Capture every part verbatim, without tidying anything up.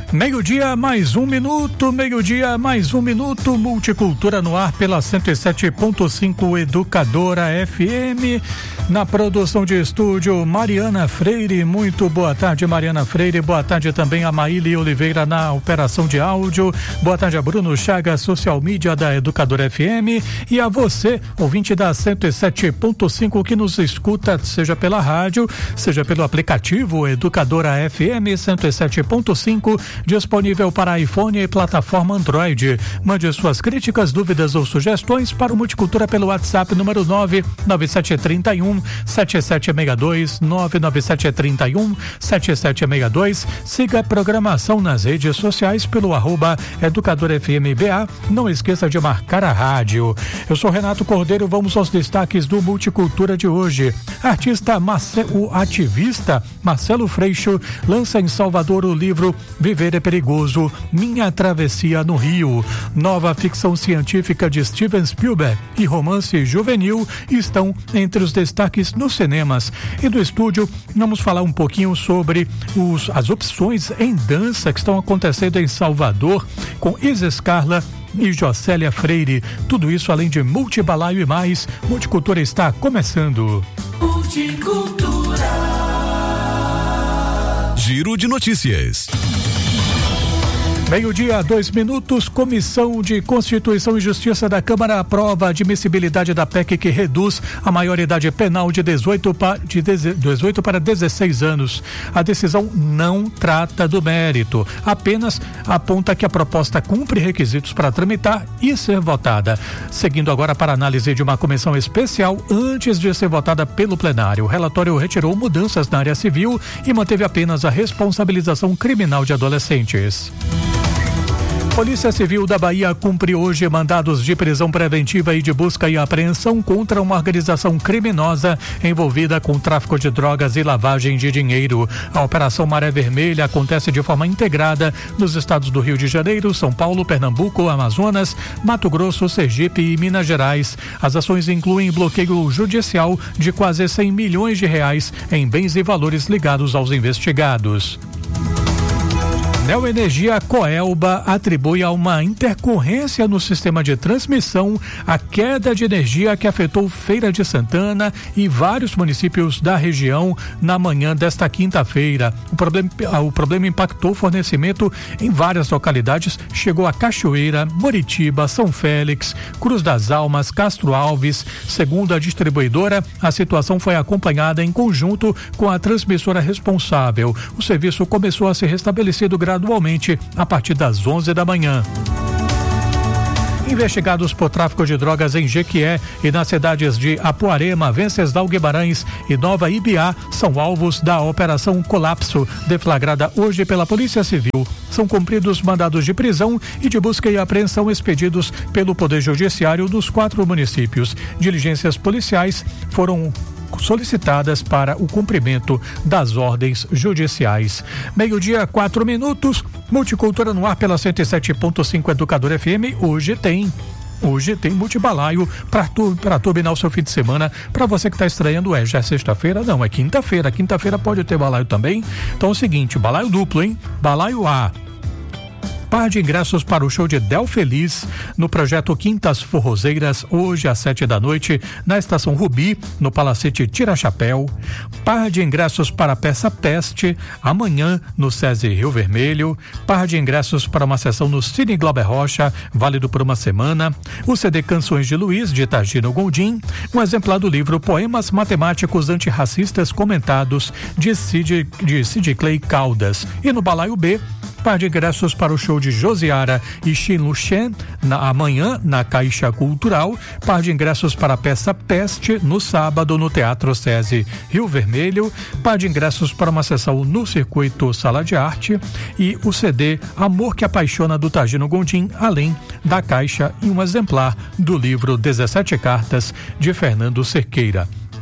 Meio-dia, mais um minuto, meio-dia, mais um minuto, Multicultura no ar pela cento e sete ponto cinco Educadora F M, na produção de estúdio Mariana Freire. Muito boa tarde, Mariana Freire. Boa tarde também a Maíli Oliveira na operação de áudio. Boa tarde a Bruno Chagas, social media da Educadora F M, e a você, ouvinte da cento e sete ponto cinco, que nos escuta, seja pela rádio, seja pelo aplicativo Educadora F M cento e sete ponto cinco, disponível para iPhone e plataforma Android. Mande suas críticas, dúvidas ou sugestões para o Multicultura pelo WhatsApp número nove nove sete três um sete sete seis dois, nove nove sete três um sete sete seis dois. Siga a programação nas redes sociais pelo arroba Educadora F M B A. Não esqueça de marcar a rádio. Eu sou Renato Cordeiro, vamos aos destaques do Multicultura de hoje. Artista Marce... o ativista Marcelo Freixo lança em Salvador o livro Viver é Perigoso, Minha Travessia no Rio. Nova ficção científica de Steven Spielberg e romance juvenil estão entre os destaques nos cinemas. E do estúdio, vamos falar um pouquinho sobre os, as opções em dança que estão acontecendo em Salvador, com Isa Scarla e Jocélia Freire. Tudo isso além de Multibalaio e mais. Multicultura está começando. Multicultura. Giro de notícias. Meio-dia, dois minutos. Comissão de Constituição e Justiça da Câmara aprova a admissibilidade da P E C que reduz a maioridade penal de dezoito, pa, de dezoito para dezesseis anos. A decisão não trata do mérito, apenas aponta que a proposta cumpre requisitos para tramitar e ser votada. Seguindo agora para análise de uma comissão especial antes de ser votada pelo plenário. O relatório retirou mudanças na área civil e manteve apenas a responsabilização criminal de adolescentes. Polícia Civil da Bahia cumpre hoje mandados de prisão preventiva e de busca e apreensão contra uma organização criminosa envolvida com tráfico de drogas e lavagem de dinheiro. A Operação Maré Vermelha acontece de forma integrada nos estados do Rio de Janeiro, São Paulo, Pernambuco, Amazonas, Mato Grosso, Sergipe e Minas Gerais. As ações incluem bloqueio judicial de quase cem milhões de reais em bens e valores ligados aos investigados. Neoenergia Coelba atribui a uma intercorrência no sistema de transmissão a queda de energia que afetou Feira de Santana e vários municípios da região na manhã desta quinta-feira. O problema, o problema impactou o fornecimento em várias localidades, chegou a Cachoeira, Moritiba, São Félix, Cruz das Almas, Castro Alves. Segundo a distribuidora, a situação foi acompanhada em conjunto com a transmissora responsável. O serviço começou a ser restabelecido gradualmente Gradualmente a partir das onze da manhã. Investigados por tráfico de drogas em Jequié e nas cidades de Apuarema, Venceslau Guimarães e Nova Ibiá são alvos da Operação Colapso, deflagrada hoje pela Polícia Civil. São cumpridos mandados de prisão e de busca e apreensão expedidos pelo Poder Judiciário dos quatro municípios. Diligências policiais foram solicitadas para o cumprimento das ordens judiciais. Meio-dia, quatro minutos. Multicultura no ar pela cento e sete ponto cinco Educadora F M. Hoje tem Hoje tem Multibalaio para tu, para turbinar o seu fim de semana. Para você que está estranhando, é já é sexta-feira? Não, é quinta-feira. Quinta-feira pode ter balaio também. Então é o seguinte, balaio duplo, hein? Balaio A. Par de ingressos para o show de Del Feliz no projeto Quintas Forrozeiras, hoje às sete da noite, na Estação Rubi, no Palacete Tira Chapéu. Par de ingressos para a peça Peste, amanhã no SESI Rio Vermelho. Par de ingressos para uma sessão no Cine Glauber Rocha, válido por uma semana. O C D Canções de Luiz, de Tagino Gondim. Um exemplar do livro Poemas Matemáticos Antirracistas Comentados, de Cid, de Cid Clay Caldas. E no Balaio B, par de ingressos para o show de Josiara e Xin Luchen na amanhã na Caixa Cultural. Par de ingressos para a peça Peste no sábado no Teatro SESI Rio Vermelho. Par de ingressos para uma sessão no Circuito Sala de Arte e o C D Amor que Apaixona do Tagino Gondim, além da caixa e um exemplar do livro dezessete Cartas de Fernando Cerqueira.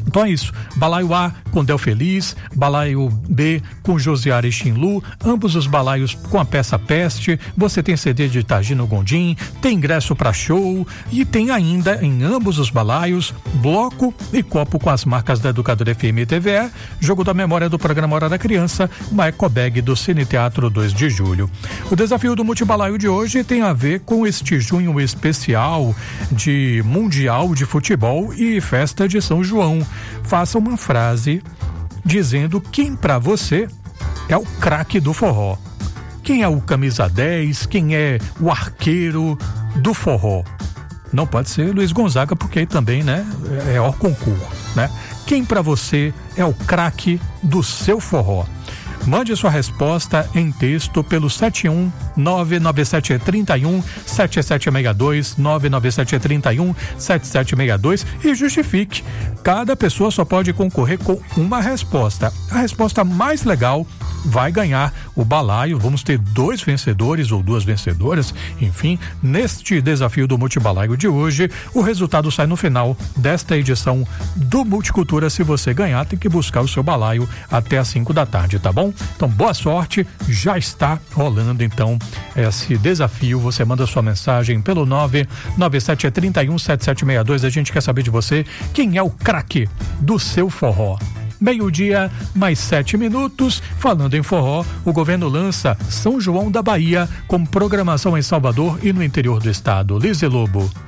Então é isso, balaio A com Del Feliz, balaio B com Josiara e Xinlu, ambos os balaios com a peça Peste, você tem C D de Tagino Gondim, tem ingresso para show e tem ainda em ambos os balaios, bloco e copo com as marcas da Educadora F M e T V E, jogo da memória do programa Hora da Criança, uma ecobag do Cine Teatro dois de julho. O desafio do multibalaio de hoje tem a ver com este junho especial de Mundial de Futebol e Festa de São João. Faça uma frase dizendo quem para você é o craque do forró. Quem é o camisa dez, quem é o arqueiro do forró. Não pode ser Luiz Gonzaga, porque aí também, né, é hors concurso, né? Quem para você é o craque do seu forró? Mande sua resposta em texto pelo sete um nove nove sete três um sete sete seis dois, nove nove sete três um sete sete seis dois e justifique. Cada pessoa só pode concorrer com uma resposta. A resposta mais legal vai ganhar o balaio. Vamos ter dois vencedores ou duas vencedoras, enfim, neste desafio do Multibalaio de hoje. O resultado sai no final desta edição do Multicultura. Se você ganhar, tem que buscar o seu balaio até às cinco da tarde, tá bom? Então, boa sorte, já está rolando então esse desafio. Você manda sua mensagem pelo nove nove sete três um sete sete seis dois. A gente quer saber de você quem é o craque do seu forró. Meio-dia, mais sete minutos. Falando em forró, o governo lança São João da Bahia com programação em Salvador e no interior do estado. Lise Lobo.